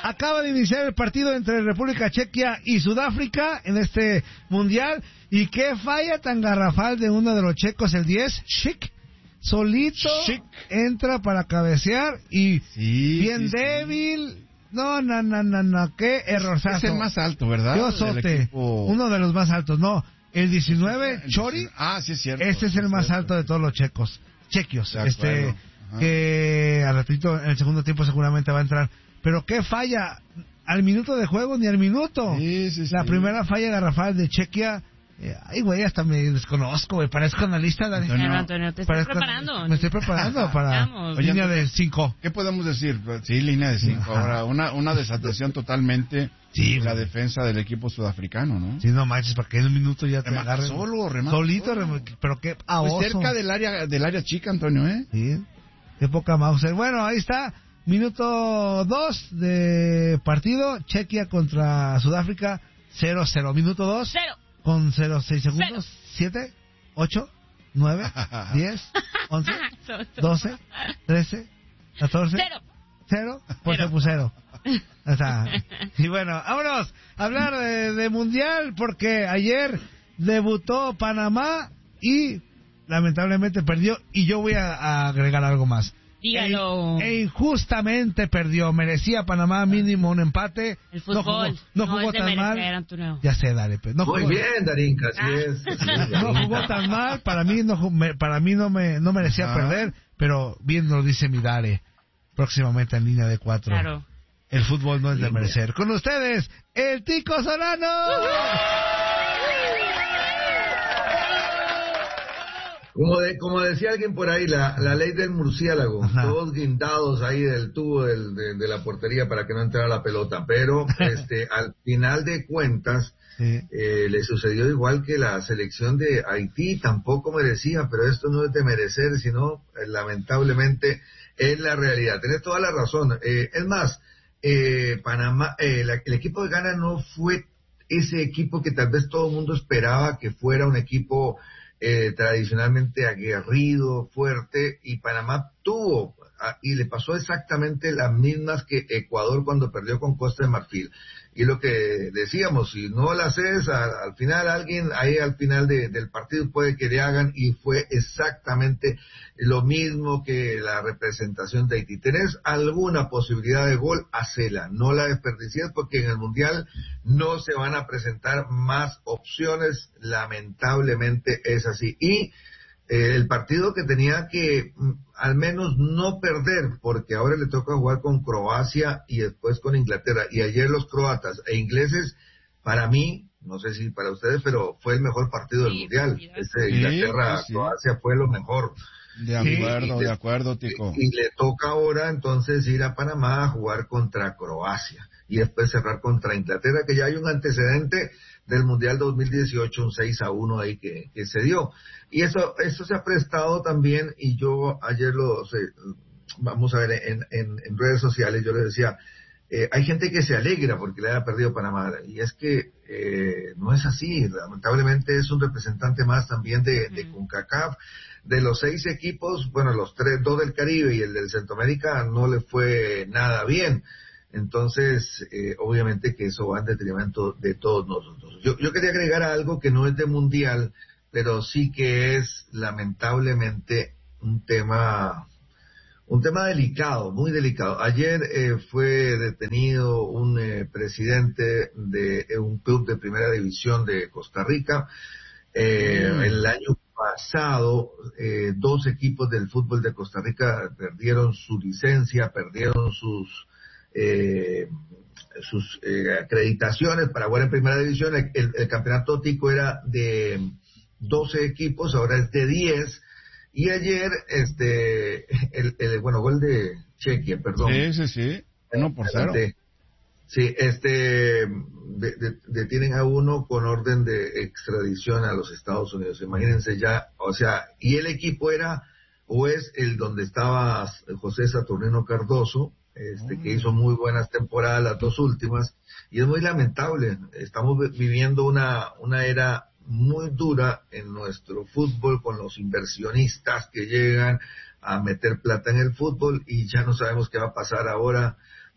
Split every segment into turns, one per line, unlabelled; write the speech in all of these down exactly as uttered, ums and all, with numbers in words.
acaba de iniciar el partido entre República Checa y Sudáfrica en este mundial. Y qué falla tan garrafal de uno de los checos, el diez, Schick. Solito Schick. Entra para cabecear y sí, bien sí, débil. Sí. No, no, no, no, no, qué errorzazo.
Es el más alto, ¿verdad?
Yo sote, equipo... uno de los más altos, no. El diecinueve, el Chori.
Ah, sí es cierto.
Este es el
es
más
cierto.
alto de todos los checos. Chequios. Este, Ajá. que al ratito, en el segundo tiempo seguramente va a entrar. Pero qué falla, al minuto de juego ni al minuto.
Sí, sí,
La
sí.
primera falla garrafal de Chequia. Eh, ay, güey, hasta me desconozco, güey. Parezco analista, Dani.
Antonio, Antonio, te
Parezco,
estás preparando.
Me estoy preparando para
Oye,
línea de cinco.
¿Qué podemos decir? Sí, línea de cinco. Ahora, una, una desatención totalmente sí, la defensa del equipo sudafricano, ¿no?
Sí, no manches, para que en un minuto ya te
remata
agarren.
Solo, remata
Solito,
solo.
Rem... pero qué a
pues cerca del área, del área chica, Antonio, ¿eh?
Sí, qué poca Mauser. Bueno, ahí está. Minuto dos de partido. Chequia contra Sudáfrica. cero cero. Minuto dos.
Cero.
Con cero coma seis segundos. siete, ocho, nueve, diez, once, doce, trece, catorce.
Cero.
Cero. Pues se pusieron. O sea, y bueno, vámonos a hablar de, de Mundial porque ayer debutó Panamá y lamentablemente perdió. Y yo voy a, a agregar algo más.
Dígalo.
E, e injustamente perdió. Merecía Panamá mínimo un empate.
El fútbol.
No jugó, no
no
jugó tan mal.
Antonio.
Ya sé, dale. Pues. No
Muy
jugó,
bien, Darinka, así
ah.
es. Así es
no jugó tan mal. Para mí no, para mí no me no merecía ah. perder. Pero bien lo dice mi Dare. Próximamente en línea de cuatro.
Claro.
El fútbol no es de merecer. Con ustedes, el Tico Solano.
Como, de, como decía alguien por ahí, la, la ley del murciélago, Ajá. todos guindados ahí del tubo del, de, de la portería para que no entrara la pelota, pero este al final de cuentas sí. eh, le sucedió igual que la selección de Haití, tampoco merecía, pero esto no es de merecer, sino eh, lamentablemente es la realidad. Tenés toda la razón. Eh, es más, eh, Panamá, eh, la, el equipo de Ghana no fue ese equipo que tal vez todo el mundo esperaba que fuera un equipo Eh, tradicionalmente aguerrido, fuerte, y Panamá tuvo, a, y le pasó exactamente las mismas que Ecuador cuando perdió con Costa de Marfil. Y lo que decíamos, si no lo haces, a, al final alguien, ahí al final de, del partido puede que le hagan, y fue exactamente lo mismo que la representación de Haití. ¿Tenés alguna posibilidad de gol? Hacela, no la desperdicies, porque en el Mundial no se van a presentar más opciones, lamentablemente es así. Y eh, el partido que tenía que mm, al menos no perder, porque ahora le toca jugar con Croacia y después con Inglaterra, y ayer los croatas e ingleses, para mí, no sé si para ustedes, pero fue el mejor partido del sí, Mundial. Ese sí, Inglaterra-Croacia sí. fue lo mejor.
De acuerdo, sí, de acuerdo, Tico.
Y, y le toca ahora entonces ir a Panamá a jugar contra Croacia y después cerrar contra Inglaterra, que ya hay un antecedente del Mundial dos mil dieciocho, un seis a uno ahí que, que se dio. Y eso eso se ha prestado también, y yo ayer lo sé, vamos a ver en, en, en redes sociales, yo les decía, eh, hay gente que se alegra porque le haya perdido Panamá, y es que eh, no es así, lamentablemente es un representante más también de, de CONCACAF. De los seis equipos, bueno, los tres, dos del Caribe y el del Centroamérica no le fue nada bien. Entonces, eh, obviamente que eso va en detrimento de todos nosotros. Yo, yo quería agregar algo que no es de mundial, pero sí que es lamentablemente un tema, un tema delicado, muy delicado. Ayer eh, fue detenido un eh, presidente de eh, un club de primera división de Costa Rica. Eh, mm. El año pasado, eh, dos equipos del fútbol de Costa Rica perdieron su licencia, perdieron sus eh, sus eh, acreditaciones para jugar en primera división. El, el campeonato tico era de doce equipos, ahora es de diez. Y ayer, este, el, el bueno, gol de Chequia, perdón.
Sí, sí, sí, uno por cero.
Sí, este, de, de, detienen a uno con orden de extradición a los Estados Unidos. Imagínense ya, o sea, y el equipo era, o es el donde estaba José Saturnino Cardoso, este, mm. que hizo muy buenas temporadas, las dos últimas, y es muy lamentable. Estamos viviendo una, una era muy dura en nuestro fútbol, con los inversionistas que llegan a meter plata en el fútbol, y ya no sabemos qué va a pasar ahora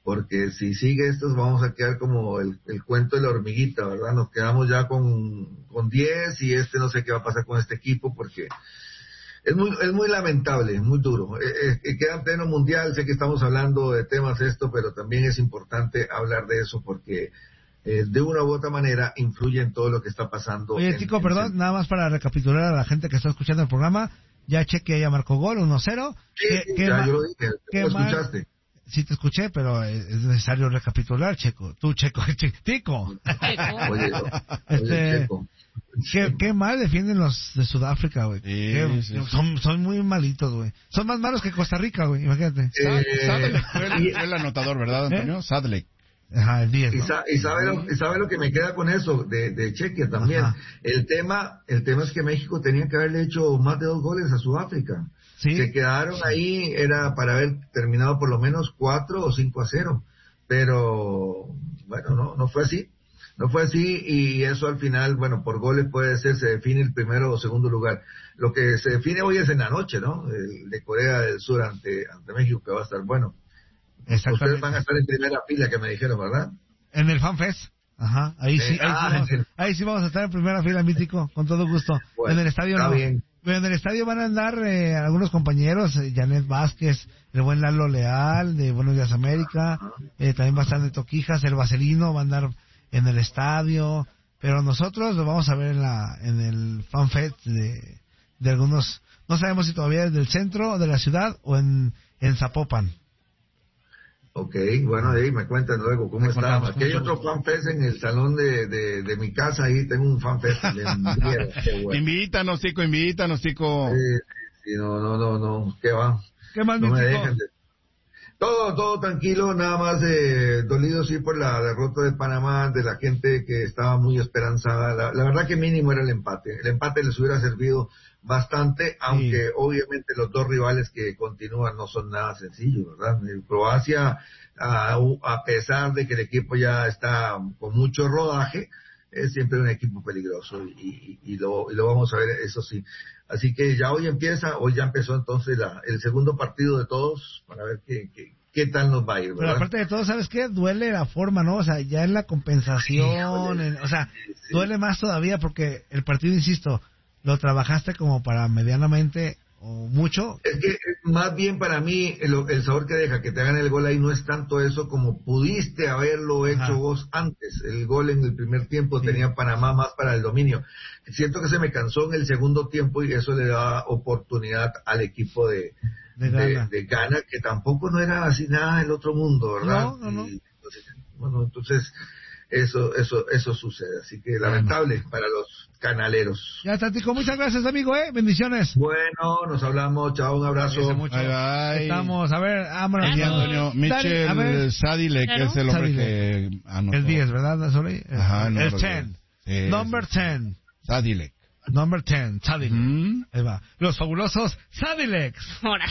porque si sigue esto vamos a quedar como el, el cuento de la hormiguita, ¿verdad? Nos quedamos ya con, con diez y este no sé qué va a pasar con este equipo, porque es muy es muy lamentable, es muy duro. Eh, eh, queda en pleno mundial, sé que estamos hablando de temas esto, pero también es importante hablar de eso porque eh, de una u otra manera influye en todo lo que está pasando.
Oye,
en,
Tico,
en
perdón,
el...
nada más para recapitular a la gente que está escuchando el programa, ya Chequia ya marcó gol, uno cero.
Sí,
¿Qué,
sí,
qué
ya
ma-
yo lo dije,
qué
¿lo
mal-
escuchaste?
Sí te escuché, pero es necesario recapitular, Checo. Tú, Checo, Tico.
Oye, no,
Este,
oye, Checo.
Qué, qué mal defienden los de Sudáfrica, güey.
Sí,
Qué-
sí, sí.
son, son muy malitos, güey. Son más malos que Costa Rica, güey, imagínate.
Sad-
Eh,
Sadlek fue el,
y-
fue el anotador, ¿verdad, Antonio? Sadlek.
Ajá, el diez,
Y,
¿no?
sa- y sabe lo, y sabe lo que me queda con eso de, de Chequia también.
Ajá.
El tema, el tema es que México tenía que haberle hecho más de dos goles a Sudáfrica.
Sí.
Se quedaron ahí, era para haber terminado por lo menos cuatro o cinco a cero. Pero, bueno, no, no fue así. No fue así y eso al final, bueno, por goles puede ser, se define el primero o segundo lugar. Lo que se define hoy es en la noche, ¿no? El de Corea del Sur ante, ante México, que va a estar bueno.
Exactamente.
Ustedes van a estar en primera fila, que me dijeron, ¿verdad?
En el FanFest. Ajá, ahí sí,
Eh,
ahí,
ah,
sí vamos,
en el-
ahí sí vamos a estar en primera fila, mítico, con todo gusto.
Bueno,
en el estadio
está
no.
bien.
Pero en el estadio van a andar eh, algunos compañeros, eh, Janet Vázquez, el buen Lalo Leal, de Buenos Días América, eh, también va a estar de Toquijas, el Vaselino va a andar en el estadio, pero nosotros lo vamos a ver en la en el FanFest de, de algunos, no sabemos si todavía es del centro de la ciudad o en, en Zapopan.
Ok, bueno, ahí me cuentan luego cómo
Me
está.
contamos,
Aquí hay
con
otro fanfest en el salón de, de, de mi casa, ahí tengo un fanfest. de envidia, qué bueno.
Invítanos, Tico, invítanos, Tico.
Sí, sí, sí, no, no, no, no, ¿qué va?
¿Qué más,
No me
mítico?
dejan de... Todo, todo tranquilo, nada más eh, dolido sí por la derrota de Panamá, de la gente que estaba muy esperanzada. La, la verdad que mínimo era el empate. El empate les hubiera servido bastante, aunque sí, obviamente los dos rivales que continúan no son nada sencillos, ¿verdad? Croacia, a, a pesar de que el equipo ya está con mucho rodaje, es siempre un equipo peligroso y, y, y, lo, y lo vamos a ver, eso sí. Así que ya hoy empieza, hoy ya empezó entonces la, el segundo partido de todos para ver qué, qué, qué tal nos va a ir, ¿verdad?
Pero aparte de todo, ¿sabes qué? Duele la forma, ¿no? O sea, ya en la compensación, en, o sea, sí, sí. duele más todavía porque el partido, insisto, lo trabajaste como para medianamente o mucho.
Es que más bien para mí el, el sabor que deja que te hagan el gol ahí no es tanto eso como pudiste haberlo hecho Ajá. vos antes. El gol en el primer tiempo sí. tenía Panamá más para el dominio. Siento que se me cansó en el segundo tiempo y eso le da oportunidad al equipo de, de, Ghana. de, de Ghana, que tampoco no era así nada del otro mundo, ¿verdad?
No, no, no.
Y, entonces, bueno, entonces eso eso eso sucede. Así que lamentable bueno. para los canaleros.
Ya está, Tico. Muchas gracias, amigo, ¿eh? Bendiciones.
Bueno, nos hablamos. Chao, un abrazo.
Mucho.
Bye, bye.
Estamos, a ver, vámonos.
Aquí, Antonio. Michel Sadilek, que es el hombre
Sadilek.
que anotó.
El diez, ¿verdad, Soli?
Ajá, no,
el
no,
diez.
Sí,
Number
sí.
diez.
Sadilek.
Number diez, Sadilek.
¿Mm?
Ahí va. Los fabulosos Sadilex.
Ahora.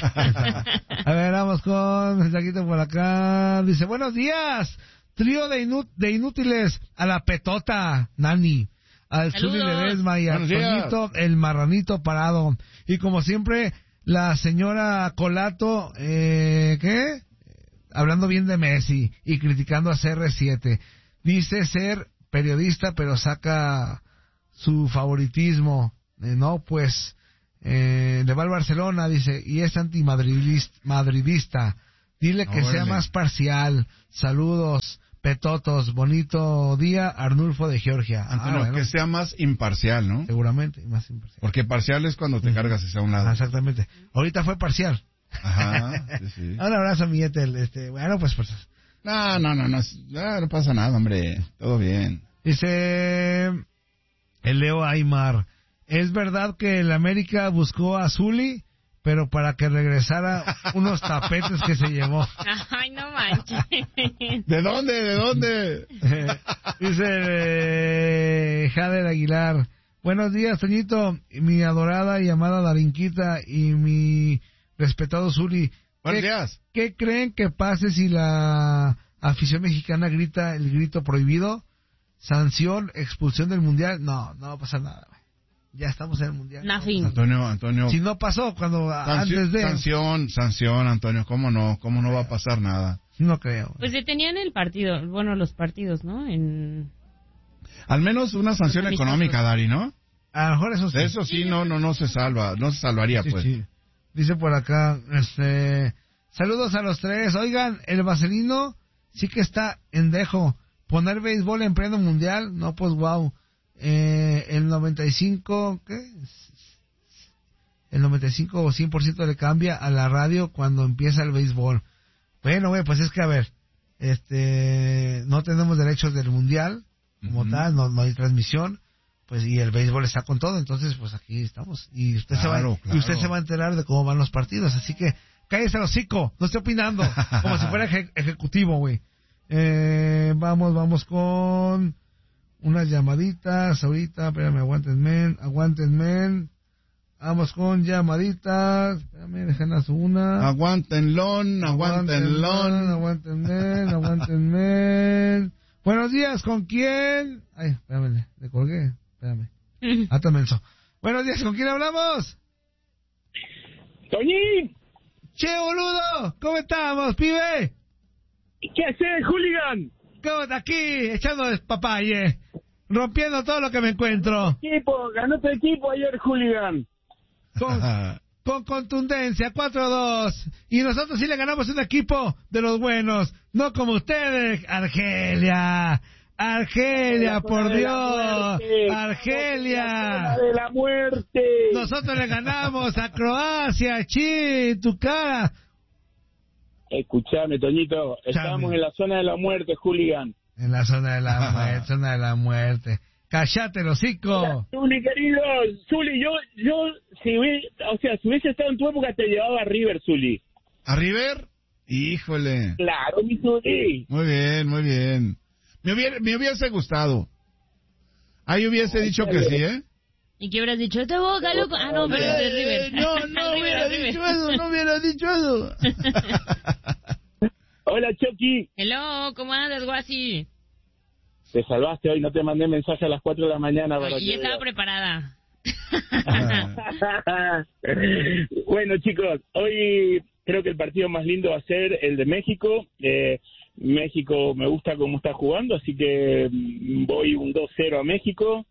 A ver, vamos con mensajito por acá. Dice, buenos días. Trío de, inú de inútiles a la petota, Nani. Al Zuli Ledesma y al Toñito, el marranito parado. Y como siempre, la señora Colato, eh, ¿qué? Hablando bien de Messi y criticando a C R siete. Dice ser periodista, pero saca su favoritismo. Eh, no, pues, eh, le va al Barcelona, dice, y es antimadridista. Dile que no, sea más parcial. Saludos. Petotos, bonito día, Arnulfo de Georgia.
Antonio,
ah, bueno.
Que sea más imparcial, ¿no?
Seguramente, más imparcial.
Porque parcial es cuando te uh-huh. cargas hacia un lado.
Ah, exactamente. Ahorita fue parcial.
Ajá, sí, sí.
Un abrazo, mi Etel. Este, bueno, pues, pues.
No, no, no, no, no, no pasa nada, hombre. Todo bien.
Dice el Leo Aymar, ¿es verdad que el América buscó a Zuli, pero para que regresara unos tapetes que se llevó?
Ay, no manches.
¿De dónde? ¿De dónde?
Dice eh, Jader Aguilar, buenos días, Toñito, mi adorada y amada Darinquita y mi respetado Zuli.
Buenos
¿Qué,
días.
¿Qué creen que pase si la afición mexicana grita el grito prohibido? ¿Sanción, expulsión del Mundial? No, no va a pasar nada, güey. ya estamos en el mundial.
Nothing.
Antonio, Antonio.
Si no pasó cuando
sanción,
antes de.
Sanción, sanción, Antonio. ¿Cómo no? ¿Cómo no va a pasar nada?
No creo.
Pues detenían el partido, bueno, los partidos, ¿no? En...
Al menos una sanción económica, Dari, ¿no?
A lo mejor eso sí.
Eso sí, no, no, no se salva, no se salvaría,
sí,
pues.
Sí. Dice por acá, este, saludos a los tres. Oigan, el vaselino sí que está endejo. Poner béisbol en pleno mundial, no, pues wow. Eh, el noventa y cinco, ¿qué? El noventa y cinco o cien por ciento le cambia a la radio cuando empieza el béisbol. Bueno, güey, pues es que a ver, este, no tenemos derechos del mundial como uh-huh. tal, no, no hay transmisión. Pues y el béisbol está con todo, entonces pues aquí estamos y usted claro, se va claro. y usted se va a enterar de cómo van los partidos, así que cállese el hocico, no esté opinando como si fuera eje- ejecutivo, güey. Eh, vamos, vamos con unas llamaditas ahorita, espérame, aguántenme, aguántenme. Vamos con llamaditas, espérame, déjenos una.
Aguántenlo, aguántenlo,
aguántenme, aguántenme. Buenos días, ¿con quién? Ay, espérame, le colgué. Espérame. Hasta menso. Buenos días, ¿con quién hablamos?
¡Toñín!
¡Che, boludo! ¿Cómo estamos, pibe?
¿Qué haces, hooligan?
¿Cómo estás aquí? Echando despapalle. Rompiendo todo lo que me encuentro.
Equipo, ganó tu equipo ayer, hooligan.
Con, con contundencia, cuatro dos. Y nosotros sí le ganamos un equipo de los buenos. No como ustedes, Argelia. Argelia, por Dios, Argelia.
De la muerte.
Nosotros le ganamos a Croacia, chi, tu cara.
Escuchame, Toñito, estamos en la zona de la muerte, hooligan.
En la zona de la muerte, zona de la muerte. Cállate, hocico.
Zuli, querido, Zuli, yo, yo, si hubiese, o sea, si hubiese estado en tu época te llevaba a River, Zuli.
¿A River? Híjole.
Claro, mi Zuli.
Muy bien, muy bien. Me hubiera, me hubiese gustado. Ahí hubiese Ay, dicho que bien. sí, ¿eh?
¿Y qué hubieras dicho? ¡Te boca, loco! Ah, no, pero es de River.
No, no hubiera dicho eso, no hubiera dicho eso.
Hola, Chucky.
Hello, ¿cómo andas, Guasi?
Te salvaste hoy, no te mandé mensaje a las cuatro de la mañana. Para
y estaba preparada.
Bueno, chicos, hoy creo que el partido más lindo va a ser el de México. Eh, México me gusta cómo está jugando, así que voy un dos cero a México.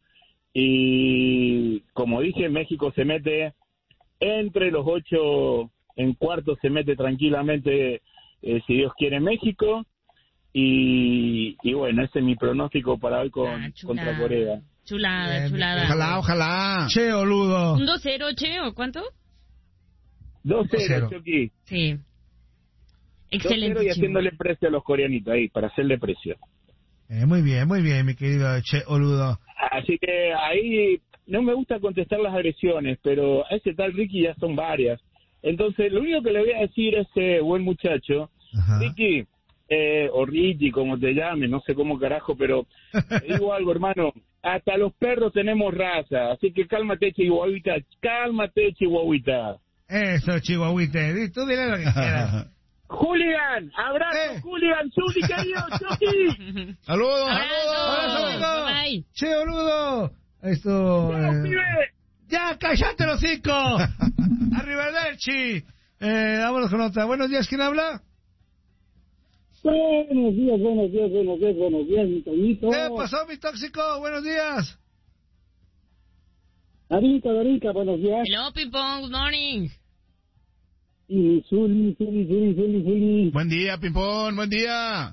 Y como dije, México se mete entre los ocho, en cuartos se mete tranquilamente, eh, si Dios quiere, México. Y, y bueno, ese es mi pronóstico para hoy con, ah, contra Corea.
Chulada, Bien, chulada.
Ojalá, ojalá.
Che, boludo.
¿Un dos cero, che, o cuánto?
dos cero, Chucky.
Sí. Excelente.
dos cero y haciéndole precio a los coreanitos ahí, para hacerle precio.
Eh, muy bien, muy bien, mi querido Che, boludo.
Así que ahí no me gusta contestar las agresiones, pero a ese tal Ricky ya son varias. Entonces, lo único que le voy a decir a ese buen muchacho, Ajá. Ricky, eh, o Ricky, como te llame, no sé cómo carajo, pero te digo algo, hermano, hasta los perros tenemos raza, así que cálmate, chihuahuita, cálmate, chihuahuita.
Eso, chihuahuita, tú dile lo que quieras.
Hooligan, abrazo, eh. Hooligan, Zuli, querido, Chucky.
Saludos,
saludos, amigo. Che, boludo. Esto. Eh... Ya, cállate, los hocico. Arrivederci. Eh, vámonos con otra. Buenos días, ¿quién habla?
Buenos días, buenos días, buenos días, buenos días, mi Toñito.
¿Qué pasó, mi tóxico? Buenos días.
Darica, Darica, buenos días.
Hello, Pipón, good morning.
Y Zuli, Zuli, Zuli, Zuli, Zuli.
Buen día, Pimpón, buen día.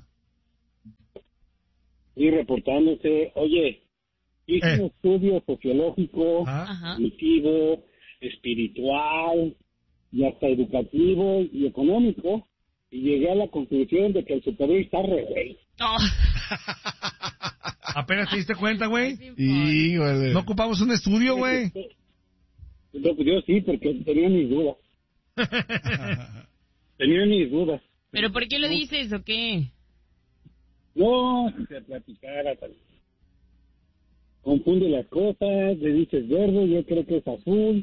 Y reportándose, oye, hice eh. un estudio sociológico, cognitivo, espiritual, y hasta educativo y económico, y llegué a la conclusión de que el superior está re güey.
Oh.
¿Apenas te diste cuenta, güey?
Sí, güey.
¿No ocupamos un estudio, güey?
No, pues yo sí, porque tenía mis dudas. Tenía mis dudas.
¿Pero por qué lo dices o qué?
No, se platicara tal. Confunde las cosas, le dices verde, yo creo que es azul.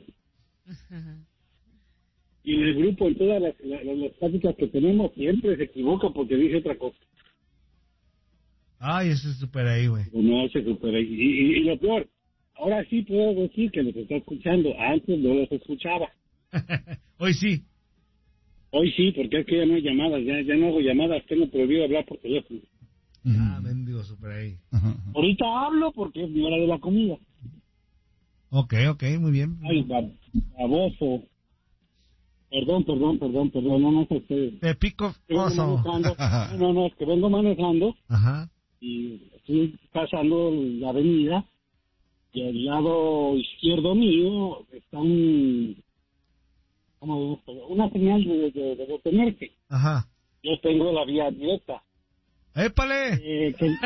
Y el grupo, en todas las, las, las pláticas que tenemos, siempre se equivoca porque dice otra cosa.
Ay, ese es súper ahí, güey.
No, ese es súper ahí. Y, y, y lo peor, ahora sí puedo decir que los está escuchando. Antes no los escuchaba.
Hoy sí.
Hoy sí, porque es que ya no hay llamadas, ya, ya no hago llamadas, tengo prohibido hablar por teléfono.
Ah, mendigo, super ahí.
Ahorita hablo porque es mi hora de la comida.
Ok, ok, muy bien.
Ay, baboso. Perdón, perdón, perdón, perdón, no, no sé ustedes.
Te pico oso.
No, no, no, es que vengo manejando.
Ajá.
Y estoy pasando la avenida y al lado izquierdo mío está un... ¿Cómo digo? Una señal de, de, de detenerte.
Ajá.
Yo tengo la vía directa.
¡Épale!
Eh, que...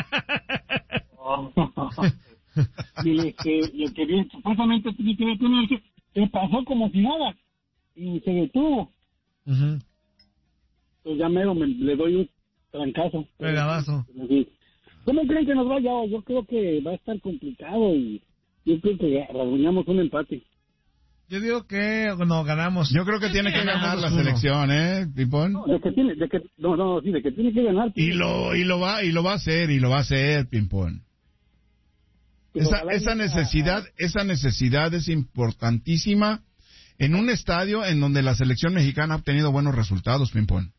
oh, y el que, el que bien, supuestamente tiene que detenerse, se pasó como si nada y se detuvo.
Uh-huh.
Pues ya mero me, le doy un trancazo.
Regadazo.
¿Cómo creen que nos vaya hoy? Yo creo que va a estar complicado y yo creo que rasguñamos un empate.
Yo digo que no ganamos.
Yo creo que tiene que ganar la selección, ¿eh, Pipón?
No, de que tiene, de que, no, no, sí, de que tiene que ganar.
Y lo, y lo va, y lo va a hacer, y lo va a hacer, Pimpón. Esa, esa necesidad, esa necesidad es importantísima en un estadio en donde la selección mexicana ha obtenido buenos resultados, Pimpón.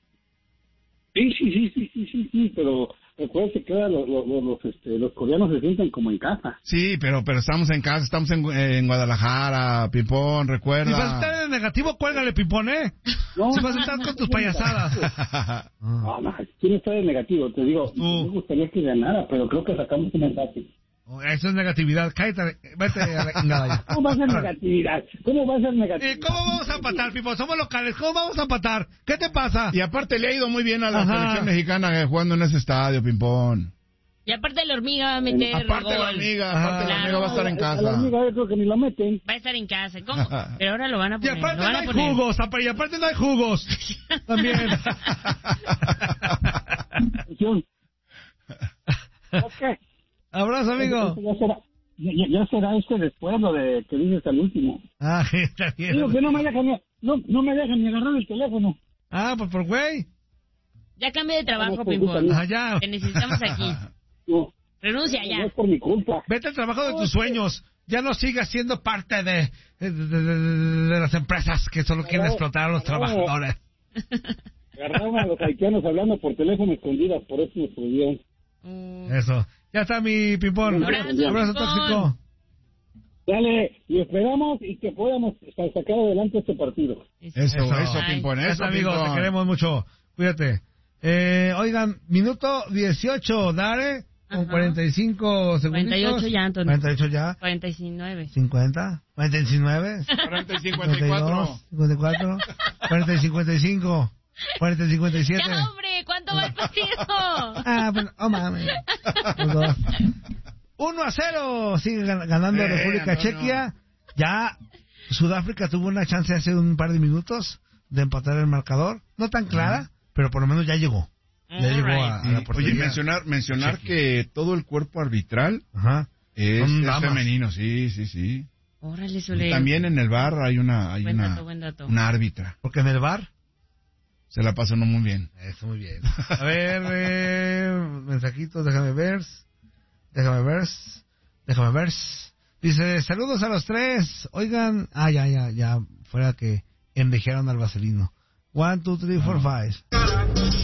Sí, sí, sí, sí, sí, sí, sí, pero recuerda que los, los, los, este, los coreanos se sienten como en casa.
Sí, pero pero estamos en casa, estamos en, en Guadalajara, Pimpón, recuerda.
Si vas a estar en negativo, cuélgale, Pimpón, ¿eh?
No,
si vas a estar con tus payasadas.
No, no, ¿quién está en negativo? Te digo,
Tú.
me gustaría que ganara, pero creo que sacamos un empate.
Oh, eso es negatividad. Cállate, vete a la chingada.
¿Cómo va a ser negatividad? ¿Cómo va a ser negatividad?
¿Y cómo vamos a empatar, Pipo? Somos locales. ¿Cómo vamos a empatar? ¿Qué te pasa?
Y aparte le ha ido muy bien a la
Ajá.
selección mexicana eh, jugando en ese estadio, Pimpón.
Y aparte la hormiga va a meter
Aparte
gol.
la hormiga, aparte
Claro.
la hormiga va a estar en
A la
casa.
hormiga yo creo que ni la meten.
Va a estar en casa. ¿Cómo? Pero ahora lo van a
Y
poner.
aparte
lo van
no
a
hay
poner.
jugos. apa- Y aparte no hay jugos. También.
Ok.
Abrazo, amigo.
Ya será, ya, ya será este después lo de que dices al último.
Ah, está bien.
Digo que no me dejan ni, no, no me dejan ni agarrar el teléfono.
Ah, pues por güey.
Ya cambia de trabajo,
No, por
Pimpón.
culpa
Ah, ya.
Te necesitamos aquí.
No,
Renuncia
no
ya.
es por mi culpa.
Vete al trabajo de tus sueños. Ya no sigas siendo parte de, de, de- de- de las empresas que solo quieren
No,
explotar a los
no.
trabajadores.
Agarraron a los haitianos hablando por teléfono escondidas, por eso nos prohibieron.
Mm.
Eso. Ya está mi Pimpón.
Abrazo,
Abrazo
Pimpón.
tóxico.
Dale, y esperamos y que podamos sacar adelante este partido.
Eso, eso,
Ay.
Pimpón,
Eso,
eso,
amigo.
Pimpón.
Te queremos mucho. Cuídate. Eh, oigan, minuto dieciocho, Dare. Con
Ajá.
cuarenta y cinco segundos.
cuarenta y ocho ya, Antonio.
cuarenta y ocho ya.
cuarenta y nueve.
cincuenta. cuarenta y nueve.
cuarenta y cincuenta y cuatro.
cincuenta y cuatro. cuarenta y cincuenta y cinco. cuarenta y cincuenta y siete.
Ya, hombre, ¿cuánto va el partido?
Ah, pues, oh mames. Los dos. uno a cero. Sigue gan- ganando
Eh,
República
Antonio.
Chequia. Ya Sudáfrica tuvo una chance hace un par de minutos de empatar el marcador. No tan clara, pero por lo menos ya llegó. Ya
All
llegó
right.
a, a la
Y,
portería.
oye, mencionar, mencionar
Chequia.
que todo el cuerpo arbitral
Ajá.
es,
Son
es
damas.
femenino, sí, sí, sí.
Órale,
Y
Soler.
también en el bar hay una, hay
Buen
una,
dato, buen dato.
una árbitra.
Porque en el bar.
Se la pasó no muy bien.
Eso, muy bien. A ver, eh, mensajitos, déjame ver. Déjame ver. Déjame ver. Dice, saludos a los tres. Oigan, ah, ya, ya, ya, fuera que envejearon al vaselino. One, two, three, four, five.